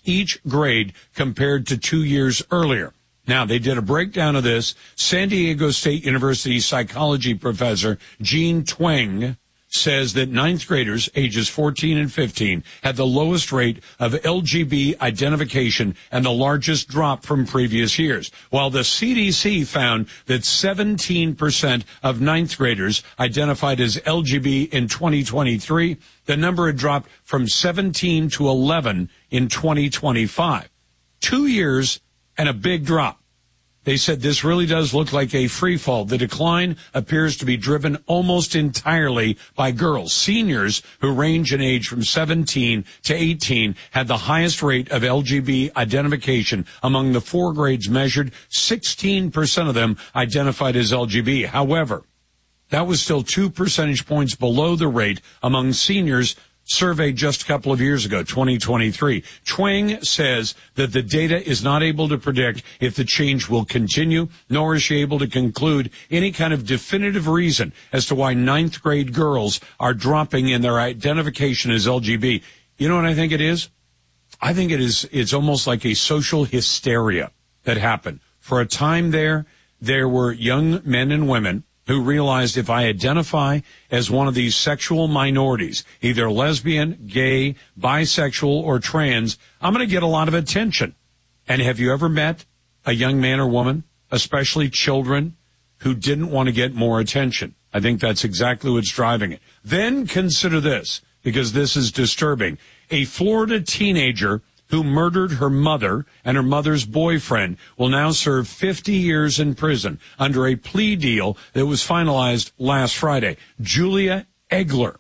each grade compared to 2 years earlier. Now, they did a breakdown of this. San Diego State University psychology professor Jean Twenge says that ninth graders ages 14 and 15 had the lowest rate of LGB identification and the largest drop from previous years, while the CDC found that 17% of ninth graders identified as LGB in 2023. The number had dropped from 17 to 11 in 2025. 2 years and a big drop. They said this really does look like a free fall. The decline appears to be driven almost entirely by girls. Seniors who range in age from 17 to 18 had the highest rate of LGB identification among the 4 grades measured. 16% of them identified as LGB. However, that was still 2 percentage points below the rate among seniors surveyed just a couple of years ago, 2023. Twenge says that the data is not able to predict if the change will continue, nor is she able to conclude any kind of definitive reason as to why ninth grade girls are dropping in their identification as LGB. You know what I think it is? I think it's almost like a social hysteria that happened. For a time there were young men and women who realized if I identify as one of these sexual minorities, either lesbian, gay, bisexual, or trans, I'm going to get a lot of attention. And have you ever met a young man or woman, especially children, who didn't want to get more attention? I think that's exactly what's driving it. Then consider this, because this is disturbing. A Florida teenager who murdered her mother and her mother's boyfriend will now serve 50 years in prison under a plea deal that was finalized last Friday. Julia Egler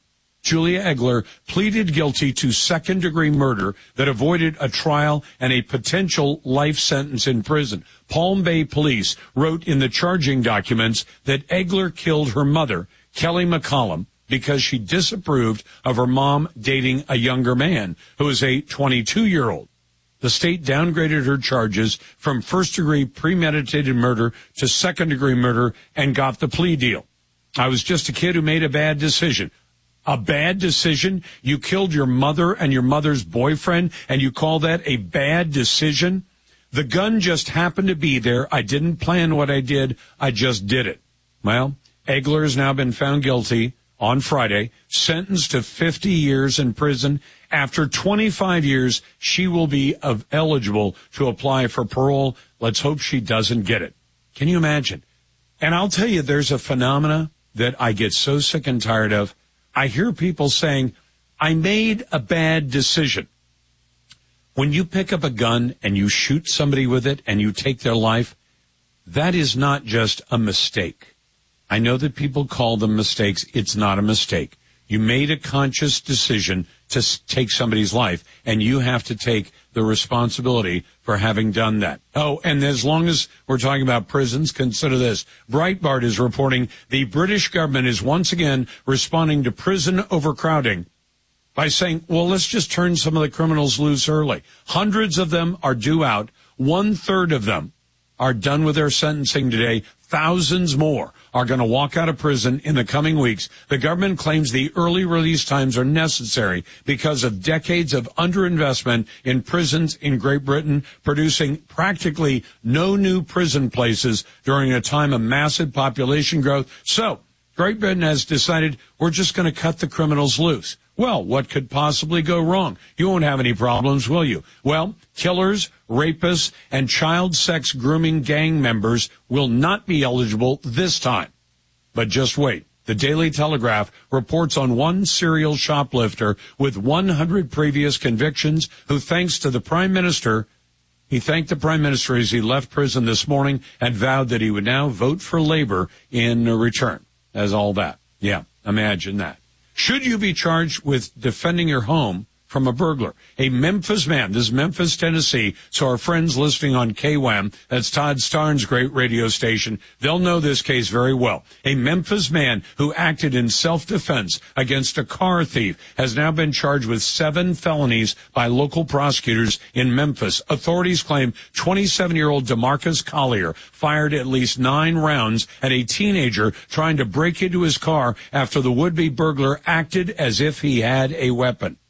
pleaded guilty to second-degree murder that avoided a trial and a potential life sentence in prison. Palm Bay police wrote in the charging documents that Egler killed her mother, Kelly McCollum, because she disapproved of her mom dating a younger man who is a 22-year-old. The state downgraded her charges from first-degree premeditated murder to second-degree murder and got the plea deal. I was just a kid who made a bad decision. A bad decision? You killed your mother and your mother's boyfriend, and you call that a bad decision? The gun just happened to be there. I didn't plan what I did. I just did it. Well, Egler has now been found guilty on Friday, sentenced to 50 years in prison. After 25 years, she will be eligible to apply for parole. Let's hope she doesn't get it. Can you imagine? And I'll tell you, there's a phenomena that I get so sick and tired of. I hear people saying, I made a bad decision. When you pick up a gun and you shoot somebody with it and you take their life, that is not just a mistake. I know that people call them mistakes. It's not a mistake. You made a conscious decision to take somebody's life, and you have to take the responsibility for having done that. Oh, and as long as we're talking about prisons, consider this. Breitbart is reporting the British government is once again responding to prison overcrowding by saying, well, let's just turn some of the criminals loose early. Hundreds of them are due out. 1/3 of them are done with their sentencing today. Thousands more are going to walk out of prison in the coming weeks. The government claims the early release times are necessary because of decades of underinvestment in prisons in Great Britain, producing practically no new prison places during a time of massive population growth. So Great Britain has decided we're just going to cut the criminals loose. Well, what could possibly go wrong? You won't have any problems, will you? Well, killers, rapists, and child sex grooming gang members will not be eligible this time. But just wait. The Daily Telegraph reports on one serial shoplifter with 100 previous convictions who, thanks to the Prime Minister, he thanked the Prime Minister as he left prison this morning and vowed that he would now vote for Labor in return. As all that. Yeah, imagine that. Should you be charged with defending your home from a burglar? A Memphis man, this is Memphis, Tennessee, so our friends listening on KWAM, that's Todd Starnes' great radio station, they'll know this case very well. A Memphis man who acted in self-defense against a car thief has now been charged with 7 felonies by local prosecutors in Memphis. Authorities claim 27-year-old DeMarcus Collier fired at least 9 rounds at a teenager trying to break into his car after the would-be burglar acted as if he had a weapon.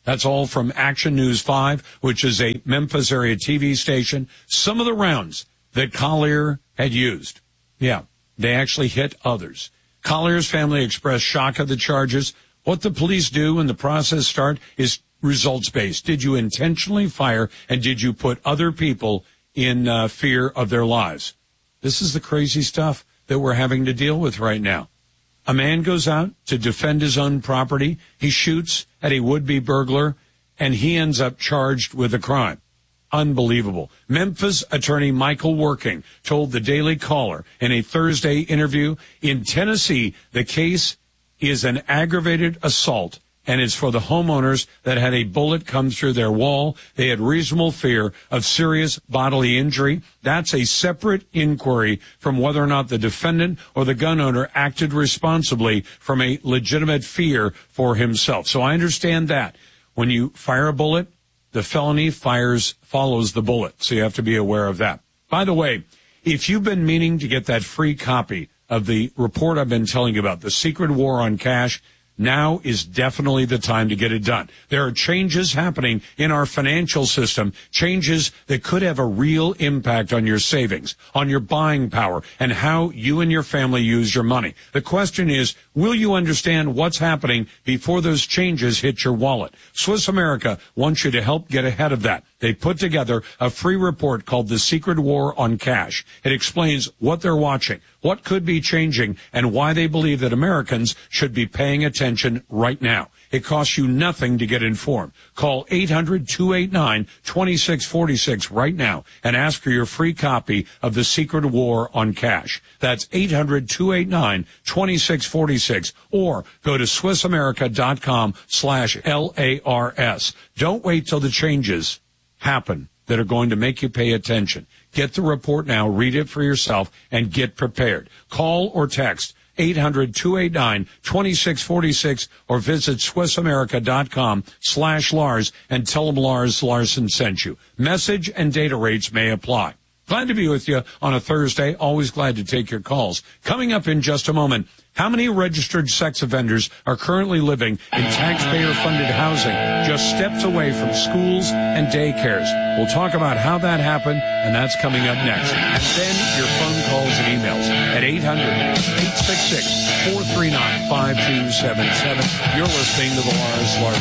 That's all from Action News 5, which is a Memphis area TV station. Some of the rounds that Collier had used. Yeah, they actually hit others. Collier's family expressed shock at the charges. What the police do when the process starts is results-based. Did you intentionally fire, and did you put other people in fear of their lives? This is the crazy stuff that we're having to deal with right now. A man goes out to defend his own property. He shoots at a would-be burglar, and he ends up charged with a crime. Unbelievable. Memphis attorney Michael Working told the Daily Caller in a Thursday interview, in Tennessee, the case is an aggravated assault, and it's for the homeowners that had a bullet come through their wall. They had reasonable fear of serious bodily injury. That's a separate inquiry from whether or not the defendant or the gun owner acted responsibly from a legitimate fear for himself. So I understand that. When you fire a bullet, the felony follows the bullet. So you have to be aware of that. By the way, if you've been meaning to get that free copy of the report I've been telling you about, The Secret War on Cash, now is definitely the time to get it done. There are changes happening in our financial system, changes that could have a real impact on your savings, on your buying power, and how you and your family use your money. The question is, will you understand what's happening before those changes hit your wallet? Swiss America wants you to help get ahead of that. They put together a free report called The Secret War on Cash. It explains what they're watching, what could be changing, and why they believe that Americans should be paying attention right now. It costs you nothing to get informed. Call 800-289-2646 right now and ask for your free copy of The Secret War on Cash. That's 800-289-2646, or go to SwissAmerica.com/LARS. Don't wait till the changes happen that are going to make you pay attention. Get the report now, read it for yourself, and get prepared. Call or text 800-289-2646 or visit SwissAmerica.com/Lars and tell them Lars Larson sent you. Message and data rates may apply. Glad to be with you on a Thursday. Always glad to take your calls. Coming up in just a moment, how many registered sex offenders are currently living in taxpayer-funded housing just steps away from schools and daycares? We'll talk about how that happened, and that's coming up next. And then your phone calls and emails at 800-866-439-5277. You're listening to the Lars Larson